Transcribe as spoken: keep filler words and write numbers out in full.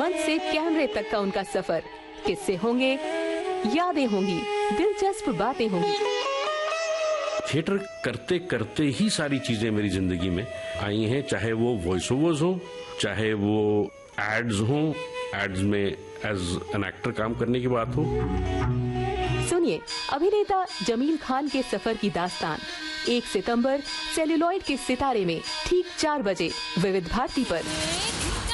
मंच से कैमरे तक का उनका सफर, किस्से होंगे, यादें होंगी, दिलचस्प बातें होंगी। थिएटर करते करते ही सारी चीजें मेरी जिंदगी में आई हैं, चाहे वो वॉइस ओवर्स हो, चाहे वो एड्स हो, एड्स में एज एन एक्टर काम करने की बात हो। सुनिए अभिनेता जमील खान के सफर की दास्तान एक सितंबर सेल्यूलॉइड के सितारे में ठीक चार बजे विविध भारती पर।